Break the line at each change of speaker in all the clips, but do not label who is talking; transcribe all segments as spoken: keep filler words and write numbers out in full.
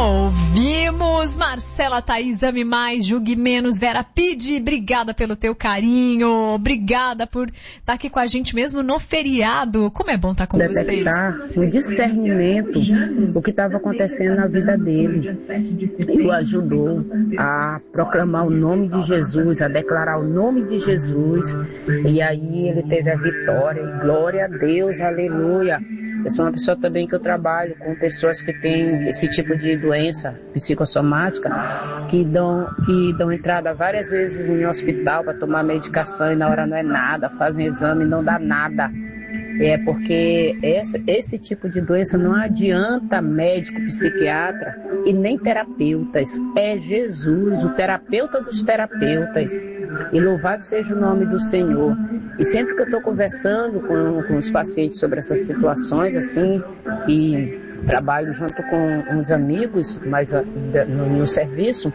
Ouvimos Marcela, Thaís, Ame Mais, Julgue Menos, Vera Pide, obrigada pelo teu carinho, obrigada por estar aqui com a gente mesmo no feriado. Como é bom estar com vocês.
Detectar o discernimento do que estava acontecendo na vida dele. E o ajudou a proclamar o nome de Jesus, a declarar o nome de Jesus. E aí ele teve a vitória. E glória a Deus, aleluia. Eu sou uma pessoa também que eu trabalho com pessoas que têm esse tipo de doença psicossomática, que dão, que dão entrada várias vezes em hospital para tomar medicação e na hora não é nada, fazem exame e não dá nada. É porque esse, esse tipo de doença não adianta médico, psiquiatra e nem terapeutas. É Jesus, o terapeuta dos terapeutas. E louvado seja o nome do Senhor. E sempre que eu estou conversando com, com os pacientes sobre essas situações, assim, e trabalho junto com uns amigos, mas no, no serviço,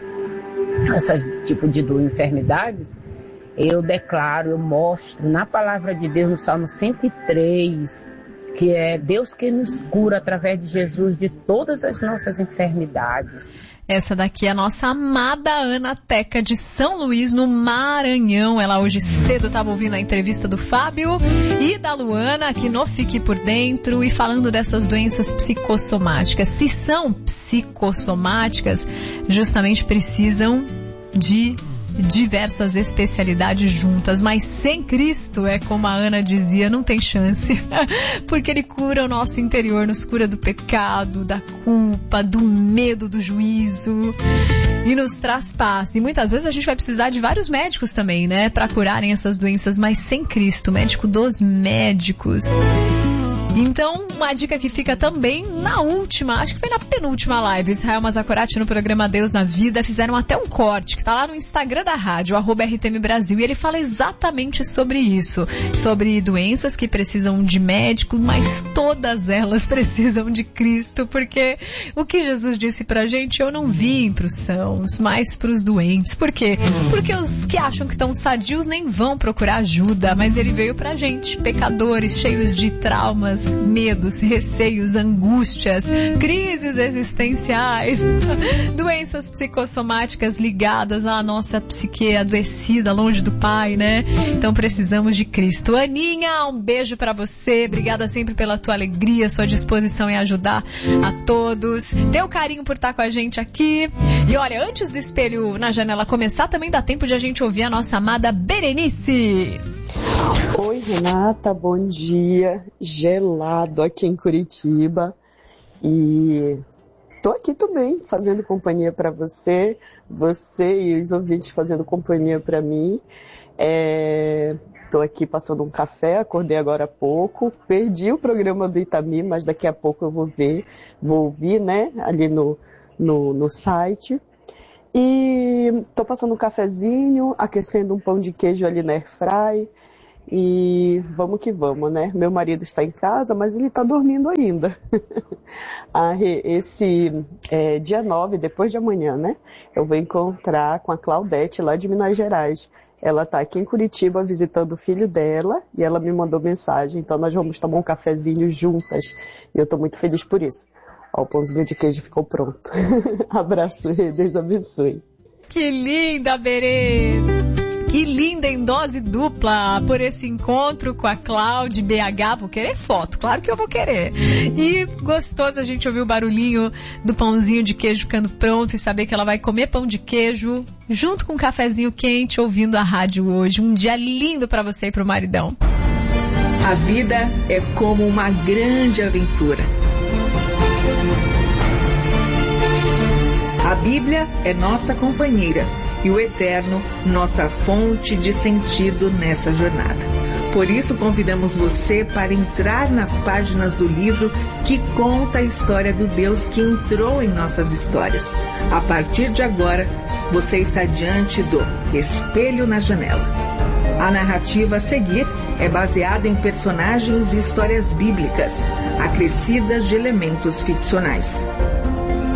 esse tipo de enfermidades, eu declaro, eu mostro na palavra de Deus, no Salmo cento e três, que é Deus que nos cura através de Jesus de todas as nossas enfermidades.
Essa daqui é a nossa amada Ana Teca de São Luís, no Maranhão. Ela hoje cedo estava ouvindo a entrevista do Fábio e da Luana aqui no Fique Por Dentro e falando dessas doenças psicossomáticas. Se são psicossomáticas, justamente precisam de diversas especialidades juntas, mas sem Cristo, é como a Ana dizia, não tem chance, porque Ele cura o nosso interior, nos cura do pecado, da culpa, do medo, do juízo e nos traz paz. E muitas vezes a gente vai precisar de vários médicos também, né, para curarem essas doenças, mas sem Cristo, médico dos médicos. Então, uma dica que fica também na última, acho que foi na penúltima live, Israel Mazakorati no programa Deus na Vida, fizeram até um corte, que tá lá no Instagram da rádio, arroba R T M Brasil, e ele fala exatamente sobre isso, sobre doenças que precisam de médico, mas todas elas precisam de Cristo, porque o que Jesus disse pra gente, eu não vim pros sãos, mas pros doentes. Por quê? Porque os que acham que estão sadios nem vão procurar ajuda, mas Ele veio pra gente, pecadores, cheios de traumas, medos, receios, angústias, crises existenciais, doenças psicossomáticas ligadas à nossa psique adoecida, longe do Pai, né? Então precisamos de Cristo. Aninha, um beijo pra você, obrigada sempre pela tua alegria, sua disposição em ajudar a todos, teu carinho por estar com a gente aqui. E olha, antes do Espelho na Janela começar, também dá tempo de a gente ouvir a nossa amada Berenice.
Oi, Renata, bom dia. Gelado aqui em Curitiba. E tô aqui também fazendo companhia para você, você e os ouvintes fazendo companhia para mim. É... Tô aqui passando um café, acordei agora há pouco, perdi o programa do Itami, mas daqui a pouco eu vou ver, vou ouvir, né, ali no, no, no site. E tô passando um cafezinho, aquecendo um pão de queijo ali na airfry. E vamos que vamos, né? Meu marido está em casa, mas ele está dormindo ainda. Esse é, dia nove, depois de amanhã, né? Eu vou encontrar com a Claudete lá de Minas Gerais. Ela está aqui em Curitiba visitando o filho dela e ela me mandou mensagem. Então nós vamos tomar um cafezinho juntas. E eu estou muito feliz por isso. Ó, o pãozinho de queijo ficou pronto. Abraço, Deus abençoe.
Que linda, Berê! Que linda em dose dupla por esse encontro com a Cláudia B H. Vou querer foto, claro que eu vou querer. E gostoso a gente ouvir o barulhinho do pãozinho de queijo ficando pronto e saber que ela vai comer pão de queijo junto com um cafezinho quente ouvindo a rádio hoje. Um dia lindo pra você e pro maridão.
A vida é como uma grande aventura. A Bíblia é nossa companheira. E o Eterno, nossa fonte de sentido nessa jornada. Por isso, convidamos você para entrar nas páginas do livro que conta a história do Deus que entrou em nossas histórias. A partir de agora, você está diante do Espelho na Janela. A narrativa a seguir é baseada em personagens e histórias bíblicas, acrescidas de elementos ficcionais.